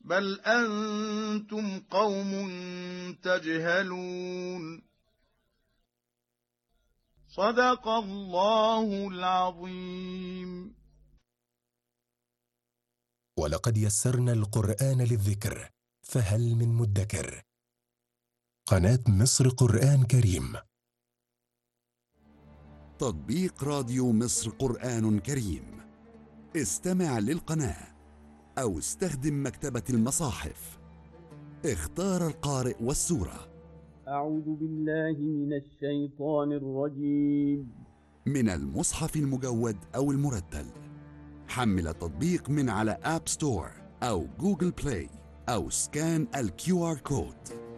بل أنتم قوم تجهلون. صدق الله العظيم. ولقد يسرنا القرآن للذكر فهل من مدكر. قناة مصر قرآن كريم. تطبيق راديو مصر قرآن كريم. استمع للقناة أو استخدم مكتبة المصاحف. اختار القارئ والسورة. أعوذ بالله من الشيطان الرجيم. من المصحف المجود أو المرتل. حمل التطبيق من على آب ستور أو جوجل بلاي أو سكان الQR كود.